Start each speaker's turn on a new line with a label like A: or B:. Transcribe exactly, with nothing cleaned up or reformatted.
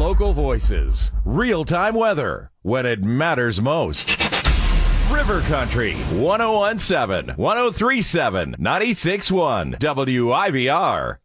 A: local voices, real-time weather when it matters most. River Country, one oh one point seven, one oh three point seven, ninety-six point one, W I V R.